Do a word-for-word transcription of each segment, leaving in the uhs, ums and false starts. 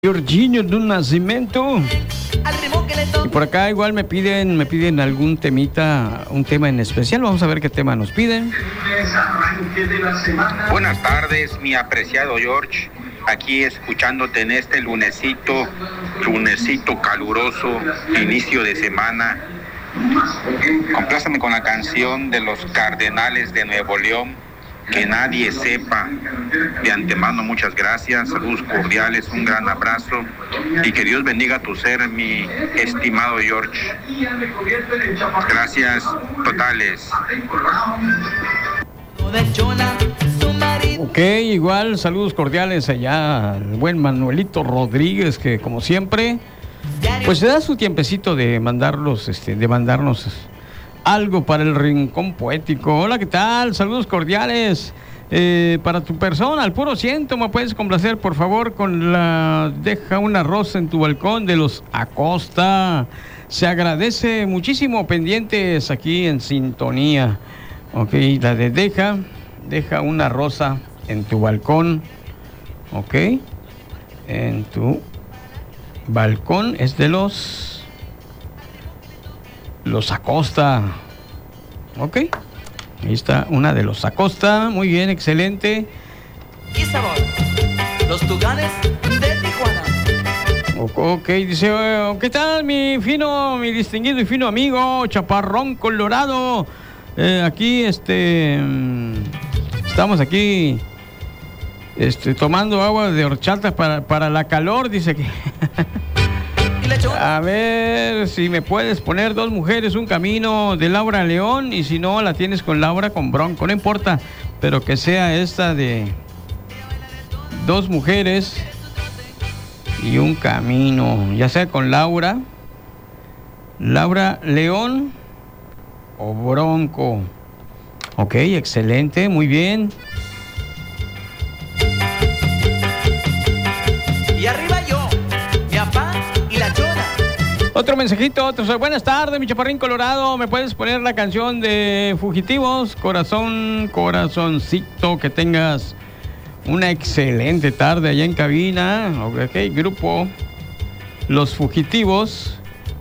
Jorginho do Nascimento. Y por acá igual me piden, me piden algún temita, un tema en especial. Vamos a ver qué tema nos piden. Buenas tardes, mi apreciado George. Aquí escuchándote en este lunesito, lunesito caluroso, inicio de semana. Compláceme con la canción de los Cardenales de Nuevo León, Que Nadie Sepa. De antemano, muchas gracias, saludos cordiales, un gran abrazo y que Dios bendiga tu ser, mi estimado George. Gracias totales. Ok, igual, saludos cordiales allá al buen Manuelito Rodríguez, que como siempre, pues se da su tiempecito de mandarlos, este, de mandarnos algo para el rincón poético. Hola, ¿qué tal? Saludos cordiales. Eh, para tu persona, al puro ciento, ¿me puedes complacer, por favor, con la Deja una rosa en tu balcón de los Acosta? Se agradece muchísimo, pendientes aquí en sintonía. Ok, la de Deja, Deja una rosa en tu balcón. Ok, en tu balcón es de los Los Acosta. Ok, ahí está una de los Acosta. Muy bien, excelente. Y sabor, los Tucanes de Tijuana. Ok, dice, ¿qué tal mi fino, mi distinguido y fino amigo Chaparrón Colorado? Eh, aquí, este, estamos aquí, este, tomando agua de horchata para, para la calor, dice que... A ver si me puedes poner Dos Mujeres, un Camino de Laura León, y si no la tienes con Laura, con Bronco, no importa, pero que sea esta de Dos Mujeres y un Camino, ya sea con Laura, Laura León o Bronco. Ok, excelente, muy bien. Y arriba yo, mi papá y la chona. Otro mensajito, otro. Buenas tardes, mi Chaparrín Colorado. ¿Me puedes poner la canción de Fugitivos? Corazón, corazoncito, que tengas una excelente tarde allá en cabina. Ok, grupo Los Fugitivos.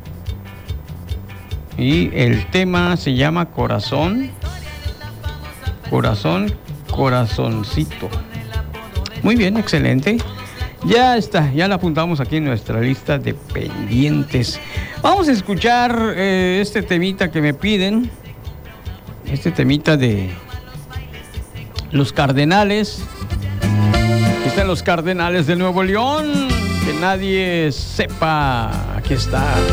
Y el tema se llama Corazón, corazón, corazoncito. Muy bien, excelente. Ya está, ya la apuntamos aquí en nuestra lista de pendientes. Vamos a escuchar eh, este temita que me piden. Este temita de los Cardenales. Aquí están los Cardenales de Nuevo León. Que nadie sepa. Aquí está.